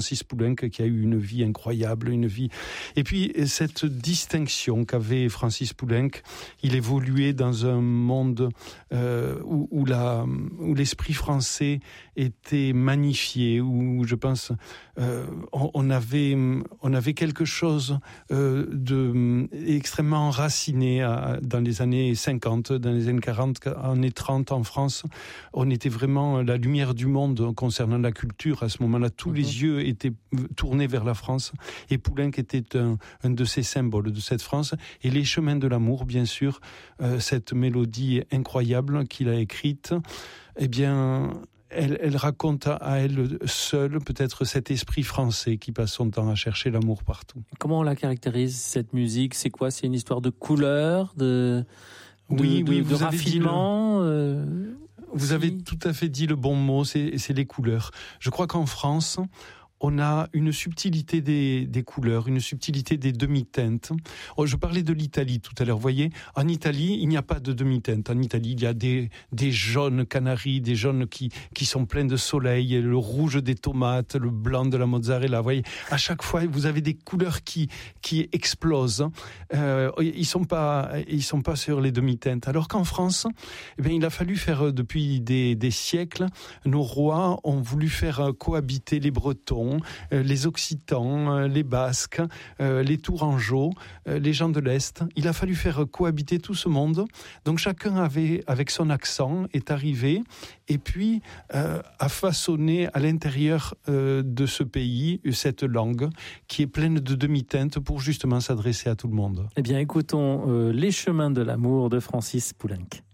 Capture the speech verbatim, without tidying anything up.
Francis Poulenc qui a eu une vie incroyable, une vie. Et puis cette distinction qu'avait Francis Poulenc, il évoluait dans un monde euh, où, où, la, où l'esprit français était magnifié, où je pense euh, on, on avait on avait quelque chose euh, de extrêmement enraciné à, dans les années cinquante, dans les années quarante, années trente en France. On était vraiment la lumière du monde concernant la culture. À ce moment-là, tous mmh. les yeux étaient tournés vers la France. Et Poulenc était un, un de ces symboles de cette France. Et Les Chemins de l'amour, bien sûr, euh, cette mélodie incroyable qu'il a écrite, eh bien, elle, elle raconte à elle seule peut-être cet esprit français qui passe son temps à chercher l'amour partout. Comment on la caractérise, cette musique ? C'est quoi ? C'est une histoire de couleurs, de, de, oui, de, oui, de vous raffinement avez euh, Vous avez tout à fait dit le bon mot, c'est, c'est les couleurs. Je crois qu'en France, on a une subtilité des, des couleurs, une subtilité des demi-teintes. Oh, je parlais de l'Italie tout à l'heure. Vous voyez, en Italie, il n'y a pas de demi-teinte. En Italie, il y a des, des jaunes canaris, des jaunes qui, qui sont pleins de soleil, le rouge des tomates, le blanc de la mozzarella. Vous voyez, à chaque fois, vous avez des couleurs qui, qui explosent. Euh, ils sont pas, ils sont pas sur les demi-teintes. Alors qu'en France, eh bien, il a fallu faire, depuis des, des siècles, nos rois ont voulu faire cohabiter les Bretons, les Occitans, les Basques, les Tourangeaux, les gens de l'Est. Il a fallu faire cohabiter tout ce monde. Donc chacun avait, avec son accent, est arrivé et puis euh, a façonné à l'intérieur euh, de ce pays cette langue qui est pleine de demi-teintes pour justement s'adresser à tout le monde. Eh bien, écoutons euh, Les Chemins de l'amour de Francis Poulenc.